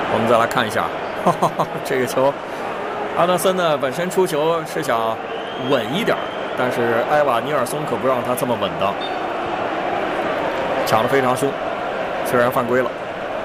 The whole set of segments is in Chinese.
我们再来看一下，这个球，阿德森呢本身出球是想稳一点，但是埃瓦尼尔松可不让他这么稳当，抢得非常凶，虽然犯规了。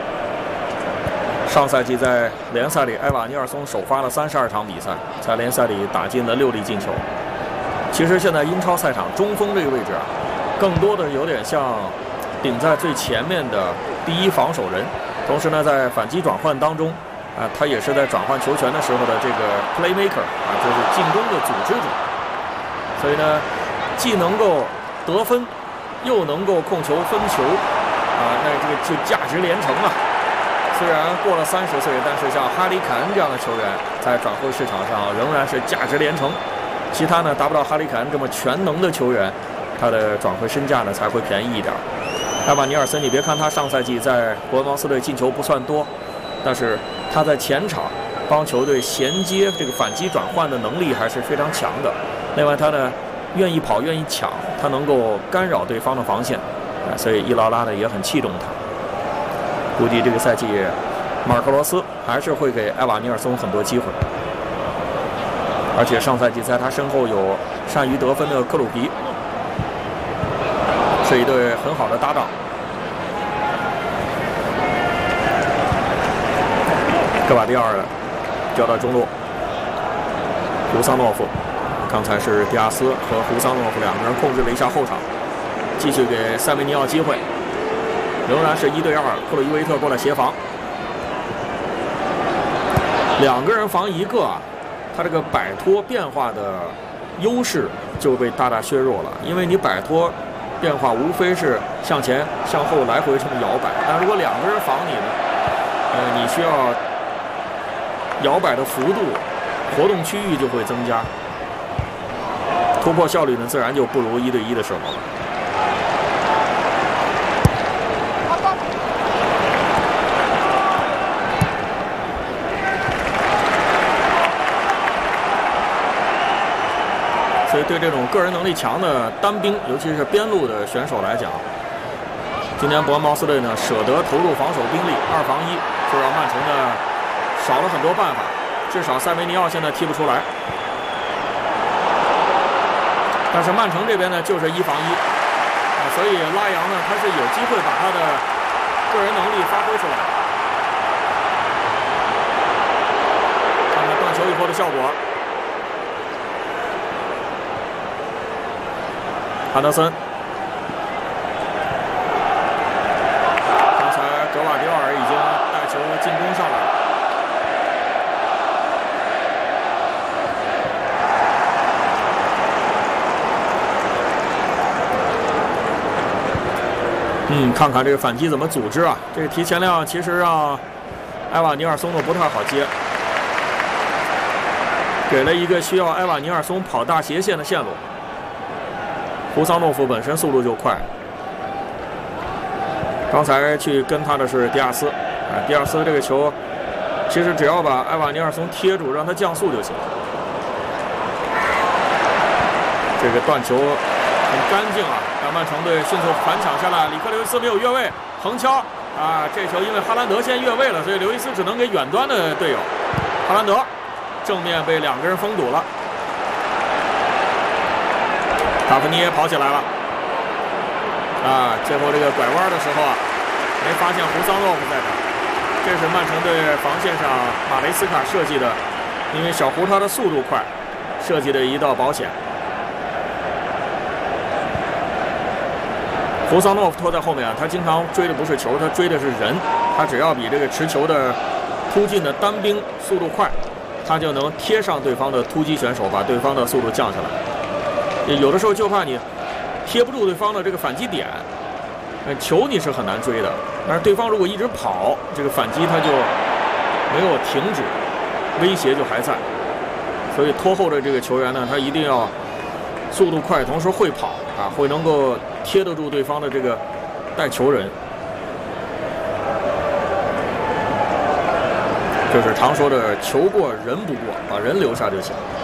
上赛季在联赛里，埃瓦尼尔松首发了32场比赛，在联赛里打进了6粒进球。其实现在英超赛场中锋这个位置啊，更多的有点像顶在最前面的第一防守人，同时呢，在反击转换当中，他也是在转换球权的时候的这个 playmaker 就是进攻的组织者。所以呢，既能够得分，又能够控球分球，那这个就价值连城啊。虽然过了30岁，但是像哈里凯恩这样的球员，在转会市场上仍然是价值连城。其他呢达不到哈里凯恩这么全能的球员，他的转会身价呢才会便宜一点。埃瓦尼尔森，你别看他上赛季在伯恩茅斯队进球不算多，但是他在前场帮球队衔接这个反击转换的能力还是非常强的。另外他呢愿意跑愿意抢，他能够干扰对方的防线，所以伊劳拉呢也很器重他。估计这个赛季马尔科罗斯还是会给埃瓦尼尔松很多机会，而且上赛季在他身后有善于得分的克鲁皮，是一对很好的搭档。戈瓦迪尔交到中路，胡桑诺夫，刚才是迪亚斯和胡桑诺夫两个人控制了一下后场，继续给塞维尼奥机会。仍然是1对2，克鲁伊维特过来协防，两个人防一个啊，他这个摆脱变化的优势就被大大削弱了。因为你摆脱变化无非是向前向后来回这么摇摆，但如果两个人防你呢，你需要摇摆的幅度、活动区域就会增加，突破效率呢自然就不如1对1的时候了。所以对这种个人能力强的单兵，尤其是边路的选手来讲，今年伯恩茅斯队呢舍得投入防守兵力2防1，就让曼城呢少了很多办法，至少塞维尼奥现在踢不出来。但是曼城这边呢就是1防1，所以拉扬呢他是有机会把他的个人能力发挥出来。看看断球以后的效果。汉德森，刚才格瓦迪奥尔已经带球进攻上来了。看看这个反击怎么组织啊？这个提前量其实让埃瓦尼尔松的不太好接，给了一个需要埃瓦尼尔松跑大斜线的线路。胡桑诺夫本身速度就快，刚才去跟他的是迪亚斯，迪亚斯这个球其实只要把埃瓦尼尔松贴住，让他降速就行。这个断球很干净啊，让曼城队迅速反抢下来。里克刘易斯没有越位，横敲这球因为哈兰德先越位了，所以刘易斯只能给远端的队友。哈兰德正面被两个人封堵了。卡夫尼耶跑起来了，最后这个拐弯的时候没发现胡桑诺夫在这儿。这是曼城队防线上马雷斯卡设计的，因为小胡他的速度快，设计的一道保险。胡桑诺夫拖在后面他经常追的不是球，他追的是人。他只要比这个持球的突进的单兵速度快，他就能贴上对方的突击选手，把对方的速度降下来。有的时候就怕你贴不住对方的这个反击点，球你是很难追的，但是对方如果一直跑，这个反击他就没有停止，威胁就还在。所以拖后的这个球员呢，他一定要速度快，同时会跑会能够贴得住对方的这个带球人。就是常说的球过人不过，把人留下就行。